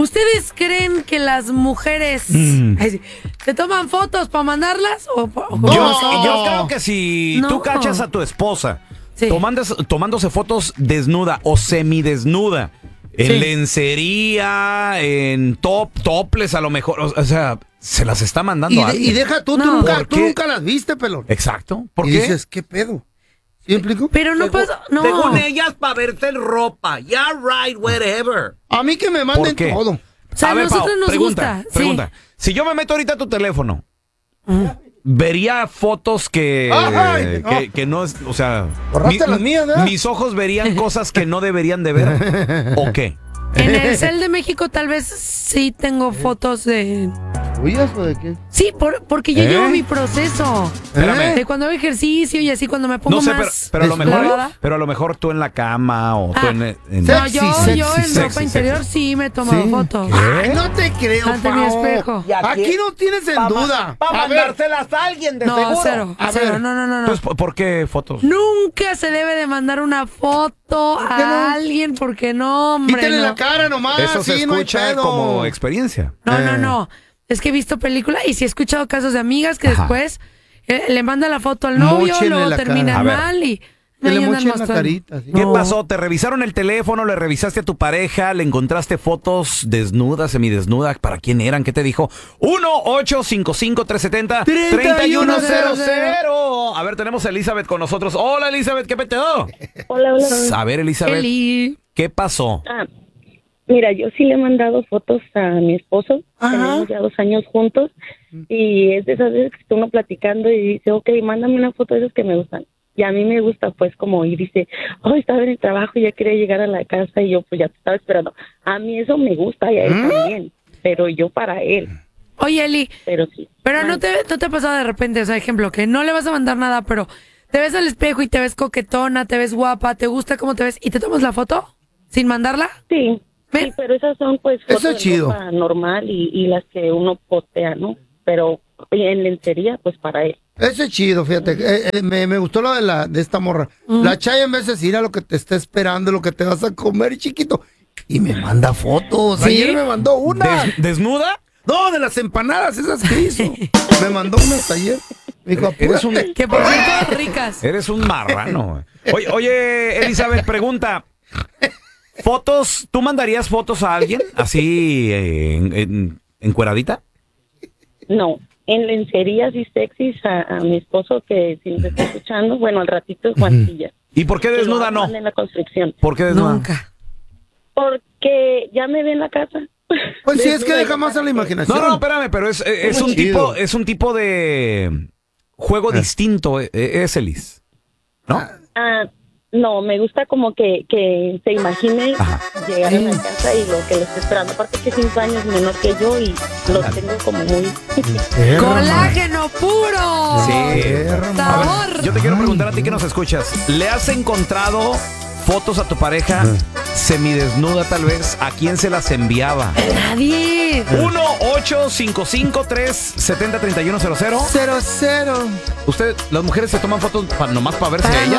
¿Ustedes creen que las mujeres se toman fotos para mandarlas? Yo creo que si tú cachas a tu esposa tomándose fotos desnuda o semidesnuda, en lencería, en topless a lo mejor, o sea, se las está mandando a alguien. Y deja tú nunca las viste, pelón. Exacto. ¿Por qué? qué? Dices, ¿qué pedo? ¿Sí me explico? Pero no pasa, no. Según ellas, para verse en ropa. Yeah, right, whatever. A mí que me manden todo. O sea, a nosotros nos pregunta. gusta. Si yo me meto ahorita a tu teléfono, vería fotos que no es, o sea, borraste las mías, ¿verdad? Mis ojos verían cosas que no deberían de ver. ¿O qué? En el Cel de México tal vez sí tengo fotos de... ¿Tuyas o de qué? Sí, porque yo llevo mi proceso. Espérame. De cuando hago ejercicio y así cuando me pongo más pero a lo mejor tú en la cama o tú en no, yo en ropa interior sí me tomo fotos. Ay, no te creo, ante mi espejo. Aquí no tienes en duda. Para mandárselas a alguien, de seguro. Cero. No. Entonces, ¿por qué fotos? Nunca se debe de mandar una foto a alguien porque no, hombre. Quítale la cara nomás. Eso se escucha como experiencia. No. Es que he visto películas y sí he escuchado casos de amigas que después le manda la foto al novio, luego terminan mal y que le mochen la carita. ¿Sí? ¿Qué pasó? ¿Te revisaron el teléfono? ¿Le revisaste a tu pareja? ¿Le encontraste fotos desnudas, semidesnudas? ¿Para quién eran? ¿Qué te dijo? 1-855-370-3100. A ver, tenemos a Elizabeth con nosotros. Hola, Elizabeth, ¿qué peteo? Hola. A ver, Elizabeth, ¿qué pasó? Mira, yo sí le he mandado fotos a mi esposo. Tenemos ya 2 años juntos. Y es de esas veces que está uno platicando y dice, ok, mándame una foto de esas que me gustan. Y a mí me gusta, pues, como ir, dice, estaba en el trabajo y ya quería llegar a la casa y yo, pues, ya te estaba esperando. A mí eso me gusta y a él también, pero yo para él. Oye, Eli, pero sí. Pero no te ha pasado de repente, o sea, ejemplo, que no le vas a mandar nada, pero te ves al espejo y te ves coquetona, te ves guapa, te gusta cómo te ves y te tomas la foto sin mandarla? Sí. Sí, pero esas son pues fotos de ropa normal y las que uno postea, ¿no? Pero en lencería, pues para él. Eso es chido, fíjate. Me gustó lo de esta morra. La Chaya en vez de decir a lo que te está esperando, lo que te vas a comer, chiquito. Y me manda fotos. ¿Sí? Ayer me mandó una. ¿Desnuda? No, de las empanadas esas que hizo. Me mandó unas ayer. Me dijo, que por cierto, ricas. Eres un marrano. Oye, Elizabeth, pregunta. ¿Fotos? ¿Tú mandarías fotos a alguien así encueradita? No, en lencerías y sexys a mi esposo que si nos está escuchando, bueno, al ratito es Juancilla. ¿Y por qué desnuda no? En la construcción. ¿Por qué desnuda? Nunca. Porque ya me ve en la casa. Pues sí, es que deja más a la imaginación. No, espérame, pero es un tipo de juego distinto, es Elis, ¿no? No, me gusta como que se imagine llegar a la casa y lo que lo está esperando. Aparte que 5 años menor que yo y lo tengo como muy... ¡Colágeno puro! Sí. ¡Sabor! Ver, yo te quiero preguntar a ti que nos escuchas. ¿Le has encontrado fotos a tu pareja semidesnuda tal vez? ¿A quién se las enviaba? Nadie. 1-855-370-3100. 00. Usted, las mujeres se toman fotos nomás para verse a ellas.